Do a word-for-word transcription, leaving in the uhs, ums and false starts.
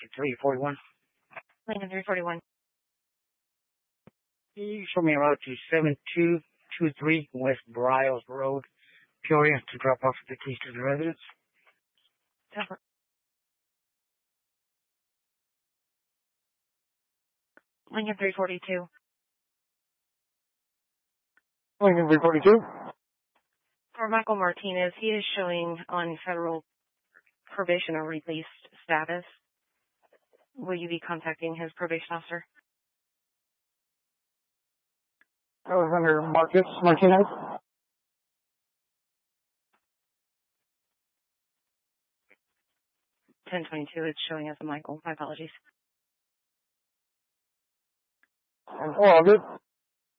Lincoln three forty-one. Lincoln three forty-one. You show me a route to seven two two three West Bryles Road, Peoria, to drop off the keys to the residence. Over. Lincoln three forty-two. Lincoln three forty-two. For Michael Martinez, he is showing on federal probation or release status. Will you be contacting his probation officer? I was under Marcus Martinez. ten twenty-two, it's showing as a Michael. My apologies. Oh, all good.